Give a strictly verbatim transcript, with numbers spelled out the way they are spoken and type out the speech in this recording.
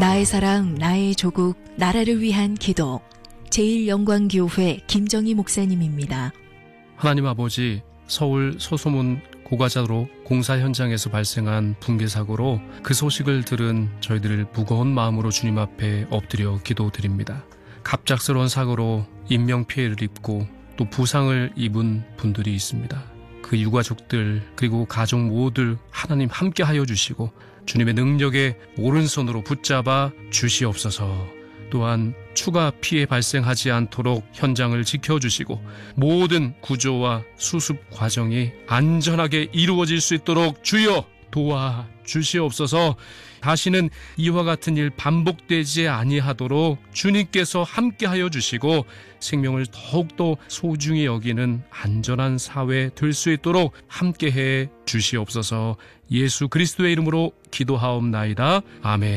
나의 사랑, 나의 조국, 나라를 위한 기도. 제일영광교회 김정희 목사님입니다. 하나님 아버지, 서울 소소문 고가자로 공사 현장에서 발생한 붕괴 사고로 그 소식을 들은 저희들 무거운 마음으로 주님 앞에 엎드려 기도드립니다. 갑작스러운 사고로 인명피해를 입고 또 부상을 입은 분들이 있습니다. 그 유가족들 그리고 가족 모두 하나님 함께하여 주시고 주님의 능력에 오른손으로 붙잡아 주시옵소서. 또한 추가 피해 발생하지 않도록 현장을 지켜주시고 모든 구조와 수습 과정이 안전하게 이루어질 수 있도록 주여 도와 주시옵소서. 다시는 이와 같은 일 반복되지 아니하도록 주님께서 함께하여 주시고 생명을 더욱더 소중히 여기는 안전한 사회 될 수 있도록 함께해 주시옵소서. 예수 그리스도의 이름으로 기도하옵나이다. 아멘.